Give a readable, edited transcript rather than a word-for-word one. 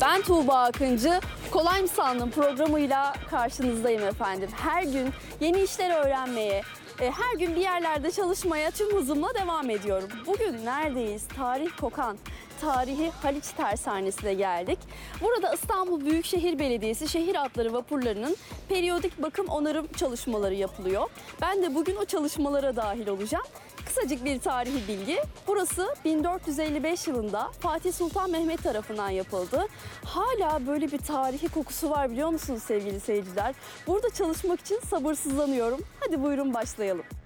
Ben Tuğba Akıncı, Kolay mı Sandın programıyla karşınızdayım efendim. Her gün yeni işler öğrenmeye, her gün bir yerlerde çalışmaya tüm hızımla devam ediyorum. Bugün neredeyiz? Tarih kokan, tarihi Haliç Tersanesi'ne geldik. Burada İstanbul Büyükşehir Belediyesi şehir hatları vapurlarının periyodik bakım onarım çalışmaları yapılıyor. Ben de bugün o çalışmalara dahil olacağım. Kısacık bir tarihi bilgi. Burası 1455 yılında Fatih Sultan Mehmet tarafından yapıldı. Hala böyle bir tarihi kokusu var biliyor musunuz sevgili seyirciler? Burada çalışmak için sabırsızlanıyorum. Hadi buyurun başlayalım.